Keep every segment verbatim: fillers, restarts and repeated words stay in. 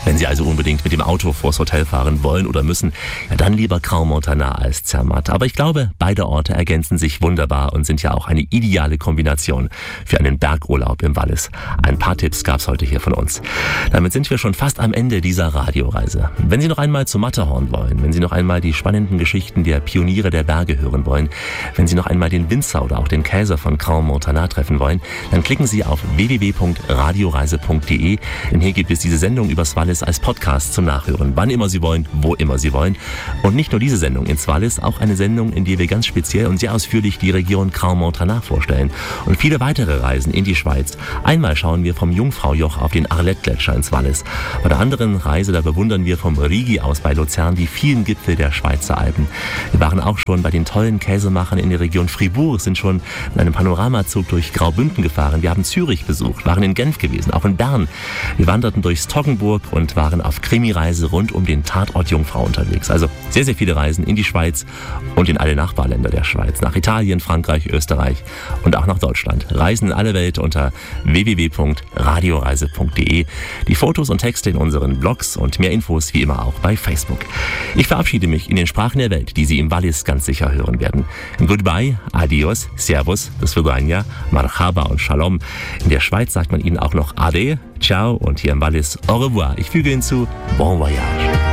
Wenn Sie also unbedingt mit dem Auto vors Hotel fahren wollen oder müssen, ja dann lieber Crans-Montana als Zermatt. Aber ich glaube, beide Orte ergänzen sich wunderbar und sind ja auch eine ideale Kombination für einen Bergurlaub im Wallis. Ein paar Tipps gab's heute hier von uns. Damit sind wir schon fast am Ende dieser Radioreise. Wenn Sie noch einmal zum Matterhorn wollen, wenn Sie noch einmal die spannenden Geschichten der Pioniere der Berge hören wollen, wenn Sie noch einmal den Winzer oder auch den Käser von Crans-Montana treffen wollen, dann klicken Sie auf w w w punkt radioreise punkt d e, denn hier gibt es diese Sendung übers Wallis als Podcast zum Nachhören, wann immer Sie wollen, wo immer Sie wollen. Und nicht nur diese Sendung ins Wallis, auch eine Sendung, in der wir ganz speziell und sehr ausführlich die Region Crans-Montana vorstellen und viele weitere Reisen in die Schweiz. Einmal schauen wir vom Jungfraujoch auf den Arlette-Gletscher ins Wallis. Bei der anderen Reise, da bewundern wir vom Rigi aus bei Luzern die vielen Gipfel der Schweizer Alpen. Wir waren auch schon bei den tollen Käsemachern in der Region Fribourg, sind schon in einem Panoramazug durch Graubünden gefahren. Wir haben Zürich besucht, waren in Genf gewesen, auch in Bern. Wir wanderten durchs Toggenburg und waren auf Krimireise rund um den Tatort Jungfrau unterwegs. Also sehr, sehr viele Reisen in die Schweiz und in alle Nachbarländer der Schweiz. Nach Italien, Frankreich, Österreich und auch nach Deutschland. Reisen in alle Welt unter w w w punkt radioreise punkt d e. Die Fotos und Texte in unseren Blogs und mehr Infos wie immer auch bei Facebook. Ich verabschiede mich in den Sprachen der Welt, die Sie im Wallis ganz sicher hören werden. Goodbye, adios, servus, das Vidania, marhaba und shalom. In der Schweiz sagt man ihnen auch noch ade, ciao und hier im Wallis au revoir. Ich füge hinzu, bon voyage.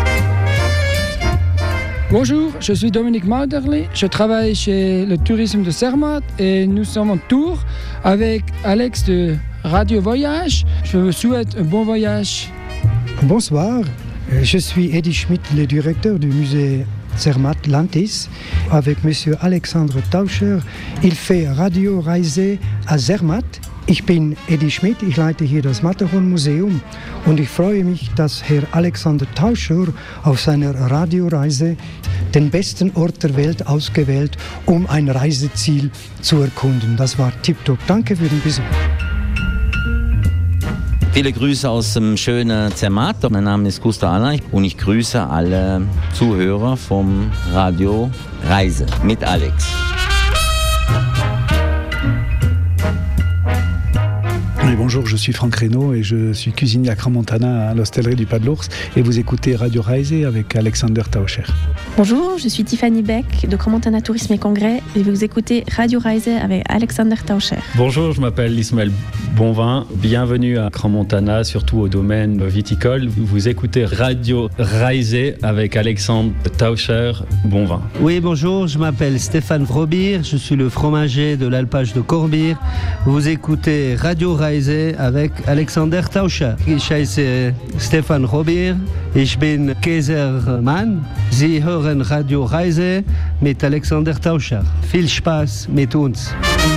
Bonjour, je suis Dominique Mauderly, je travaille chez le tourisme de Zermatt et nous sommes en tour avec Alex de Radio Voyage. Je vous souhaite un bon voyage. Bonsoir, je suis Eddie Schmidt, le directeur du musée Zermatt Lantis, avec Monsieur Alexandre Tauscher. Il fait Radio Reise à Zermatt. Ich bin Eddie Schmidt, ich leite hier das Matterhorn-Museum und ich freue mich, dass Herr Alexander Tauscher auf seiner Radioreise den besten Ort der Welt ausgewählt, um ein Reiseziel zu erkunden. Das war tipptopp. Danke für den Besuch. Viele Grüße aus dem schönen Zermatt. Mein Name ist Gustav Anna und ich grüße alle Zuhörer vom Radio Reise mit Alex. Oui, bonjour, je suis Franck Reynaud et je suis cuisinier à Crans-Montana à l'hostellerie du Pas de l'Ours et vous écoutez Radio Reise avec Alexander Tauscher. Bonjour, je suis Tiffany Beck de Crans-Montana Tourisme et Congrès et vous écoutez Radio Reise avec Alexander Tauscher. Bonjour, je m'appelle Ismaël Bonvin, bienvenue à Crans-Montana, surtout au domaine viticole. Vous écoutez Radio Reise avec Alexandre Tauscher Bonvin. Oui, bonjour, je m'appelle Stéphane Vrobir, je suis le fromager de l'alpage de Corbier. Vous écoutez Radio Reise avec Alexander Tauscher. Ich heiße Stefan Robir, ich bin Käsermann. Sie hören Radio Reise mit Alexander Tauscher. Viel Spaß mit uns.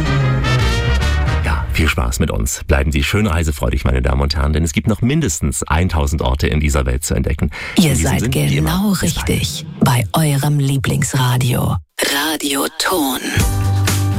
Ja, viel Spaß mit uns. Bleiben Sie schön reisefreudig, meine Damen und Herren, denn es gibt noch mindestens tausend Orte in dieser Welt zu entdecken. Ihr seid Sinn, genau richtig bei eurem Lieblingsradio. Radio Ton.